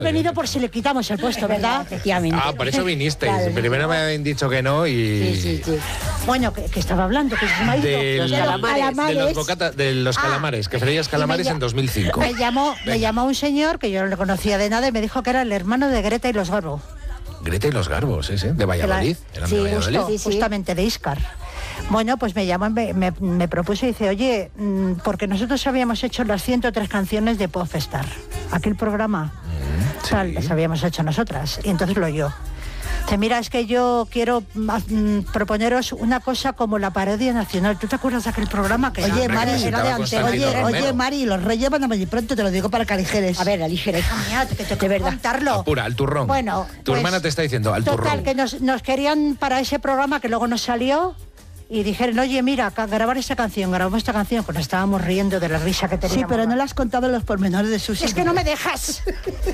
venido por si le quitamos el puesto, ¿verdad? Efectivamente. Ah, por eso vinisteis. Claro. Primero me habían dicho que no y... Sí. Bueno, que estaba hablando, que se me ha ido. De los calamares, que freías calamares en 2005. Me llamó un señor que yo no le conocía de nada y me dijo que era el hermano de Greta y los Garbo. Greta y los Garbos, sí, de Valladolid. Eran de Valladolid. Justamente de Íscar. Bueno, pues me llamó, me propuso y dice, oye, porque nosotros habíamos hecho las 103 canciones de Popstar, aquel programa, las habíamos hecho nosotras, y entonces lo oyó. Dice, mira, es que yo quiero proponeros una cosa como la parodia nacional. ¿Tú te acuerdas de aquel programa? Que Oye, Mari, era de antes. Oye, Mari, los Reyes van a venir pronto, te lo digo para que aligeres. A ver, aligeres. Mira, que te voy a contarlo. Apura, al turrón. Bueno, tu hermana te está diciendo, al turrón. Total, que nos querían para ese programa que luego nos salió. Y dijeron, oye, mira, grabar esta canción, grabamos esta canción, pues nos estábamos riendo de la risa que teníamos. Sí, pero no le has contado los pormenores de Susi. Es que no me dejas.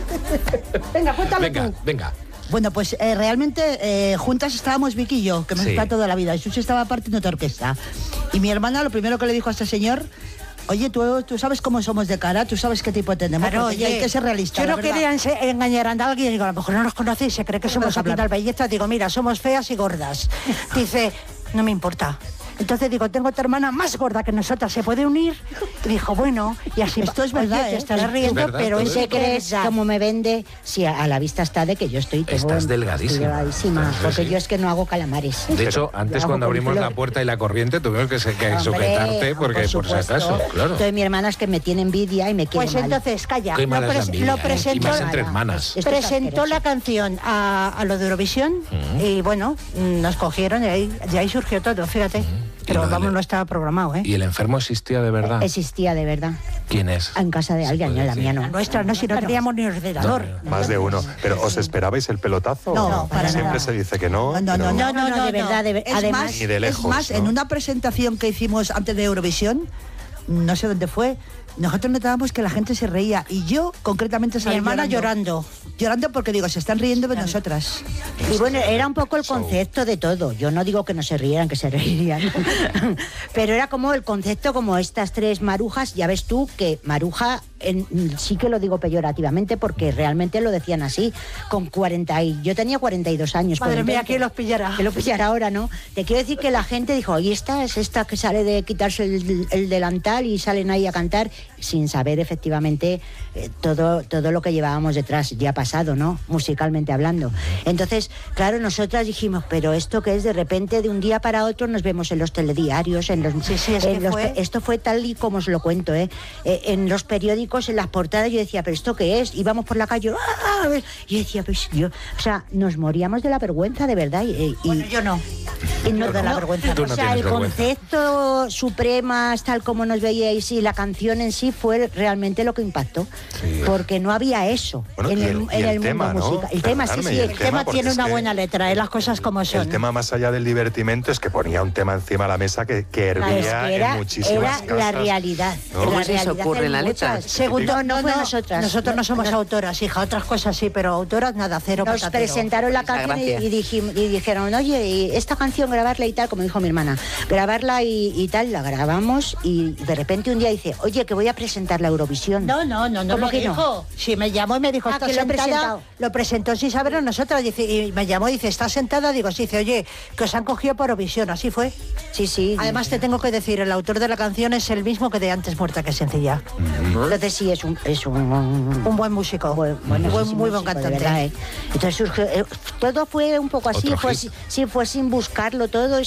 Venga, cuéntalo tú. Venga. Bueno, pues realmente juntas estábamos Vicky y yo, que hemos estado toda la vida, y Susi estaba aparte en otra orquesta. Y mi hermana lo primero que le dijo a este señor, oye, tú sabes cómo somos de cara, tú sabes qué tipo tenemos, claro, oye, hay que ser realista. Yo no quería engañar a alguien, digo, a lo mejor no nos conocéis, se cree que somos aquí tal belleza, digo, mira, somos feas y gordas. Dice, no me importa. Entonces digo, tengo otra hermana más gorda que nosotras, ¿se puede unir? Y dijo, bueno, y así. Esto es verdad, oye, te estás riendo, verdad, pero ¿Y qué crees cómo me vende? Si a la vista está de que yo estoy... Estás delgadísima. Porque yo es que no hago calamares. De hecho, antes cuando abrimos la puerta y la corriente tuvimos que sujetarte porque por si acaso, claro. Entonces mi hermana es que me tiene envidia y me quiere Pues mal. entonces, calla. Qué mala es la envidia, lo presentó, y más entre hermanas. Presentó la canción a lo de Eurovisión y bueno, nos cogieron y de ahí surgió todo, fíjate. Pero vamos, no estaba programado, ¿eh? ¿Y el enfermo existía de verdad? Existía de verdad. ¿Quién es? En casa de alguien, no, la mía no. La nuestra no, si no teníamos ni ordenador. Más de uno. ¿Pero os esperabais el pelotazo? No, para Siempre nada. se dice que no. No, de verdad. Además, Ni de lejos, es más, ¿no? en una presentación que hicimos antes de Eurovisión, no sé dónde fue, nosotros notábamos que la gente se reía y yo concretamente Mi salí hermana llorando porque digo, se están riendo de nosotras. y bueno, era un poco el concepto de todo. Yo no digo que no se rieran, que se reirían. Pero era como el concepto, como estas tres marujas. Ya ves tú que maruja, sí que lo digo peyorativamente porque realmente lo decían así. Con 40 y yo tenía 42 años. Madre mía, ¿quién los pillará? Que lo pillará ahora, ¿no? Te quiero decir que la gente dijo, oye, esta es esta que sale de quitarse el delantal y salen ahí a cantar, sin saber efectivamente todo lo que llevábamos detrás, ya pasado, ¿no? Musicalmente hablando. Entonces, claro, nosotras dijimos, pero esto que es de repente, de un día para otro, nos vemos en los telediarios, esto fue tal y como os lo cuento, en los periódicos, en las portadas, yo decía, pero ¿esto qué es? Íbamos por la calle, ¡ah! Yo decía, pues o sea, nos moríamos de la vergüenza, de verdad. Bueno, yo no. Y no de la vergüenza. Tú no o sea, tienes el vergüenza. concepto Supremas, tal como nos veíais, y la canción en sí fue realmente lo que impactó. Sí. Porque no había eso Bueno, en y el mundo tema, ¿no? musical. El tema, sí, Perdonadme, sí. y El tema porque tiene es una que buena letra, las cosas como son. El tema más allá del divertimento es que ponía un tema encima de la mesa que hervía Es que era en muchísimas casas. la realidad. ¿No? La ¿Cómo se os realidad ocurre en la letra? muchas. Segundo, no fue nosotras. Nosotros no somos autoras, hija, otras cosas sí, pero autoras nada, cero Nos patatero. presentaron la canción gracia. y dijeron, oye, y esta canción grabarla y tal, como dijo mi hermana, grabarla y tal, la grabamos y de repente un día dice, oye, que voy a presentar la Eurovisión. No ¿Cómo lo que no? dijo. Sí, me llamó y me dijo, Ah, ¿está que lo he sentada? presentado. Lo presentó sin saberlo nosotras, dice, y me llamó y dice, ¿está sentada? Digo, sí, dice, oye, que os han cogido por Eurovisión, así fue. Sí. Además te tengo que decir, el autor de la canción es el mismo que de Antes muerta que sencilla. Entonces sí, es un Un buen músico, muy buen cantante. Verdad, Entonces surgió, todo fue un poco así, fue sin buscarlo todo,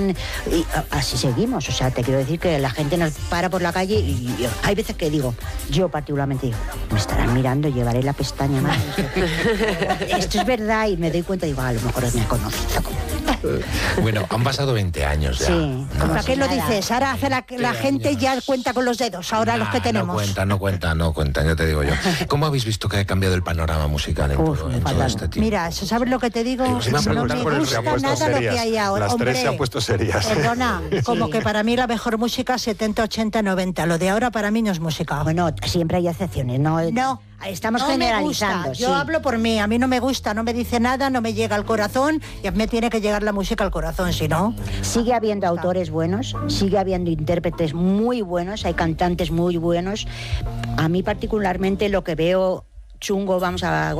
así seguimos. O sea, te quiero decir que la gente nos para por la calle y hay veces que digo, yo particularmente digo, me estarán mirando, llevaré la pestaña más. Esto es verdad y me doy cuenta y digo, a lo mejor me conozco. Bueno, han pasado 20 años ya. Sí. ¿no? ¿Para qué lo dices? Ahora hace la gente ya cuenta con los dedos, ahora los que tenemos. No cuentan, ya te digo yo. ¿Cómo habéis visto que ha cambiado el panorama musical en todo este tiempo? Mira, ¿sabes lo que te digo? Se me ha No preguntado me por el gusta puesto nada lo que serias. hay ahora. Las tres Hombre, se han puesto serias. Perdona, como que para mí la mejor música 70, 80, 90. Lo de ahora para mí no es música. Bueno, siempre hay excepciones, ¿no? Estamos no me generalizando. gusta. Yo hablo por mí, a mí no me gusta, no me dice nada, no me llega al corazón y a mí me tiene que llegar la música al corazón, si no. Sigue habiendo autores buenos, sigue habiendo intérpretes muy buenos, hay cantantes muy buenos. A mí particularmente lo que veo chungo, vamos a